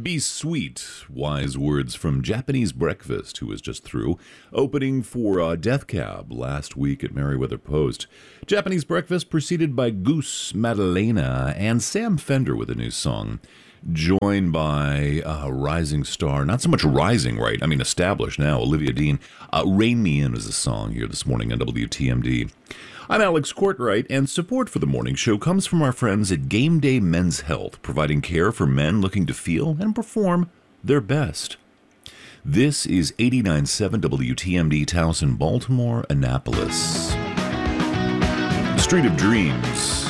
Be sweet. Wise words from Japanese Breakfast, who was just through, opening for Death Cab last week at Merriweather Post. Japanese Breakfast preceded by Goose Madalena and Sam Fender with a new song. Joined by rising star, not so much rising, right? I mean, established now, Olivia Dean. Rain Me In is a song here this morning on WTMD. I'm Alex Courtwright, and support for the morning show comes from our friends at Game Day Men's Health, providing care for men looking to feel and perform their best. This is 89.7 WTMD Towson, Baltimore, Annapolis. Street of Dreams.